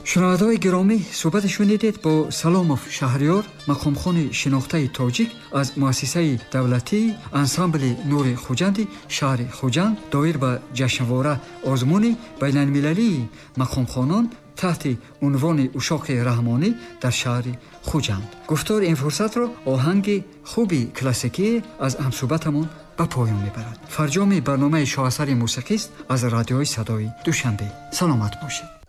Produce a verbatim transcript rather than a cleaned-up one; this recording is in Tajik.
шунавандаҳои гиромӣ, суҳбате шунидед бо Саломов Шаҳрёр, мақомхони шинохтаи тоҷик аз муассисаи давлатии ансамбли Нури Хуҷанди шаҳри Хуҷанд доир ба ҷашнвора озмуни байналмилалии мақомхонон таҳти унвони Ушоқи Раҳмонӣ дар шаҳри Хуҷанд. гуфтори ин фурсатро оҳанги хуби классикӣ аз ҳамсуҳбатамон ба поён мебарад. фарҷоми барномаи шоҳасари мусиқист аз радиои Садои Душанбе. саломат бошед.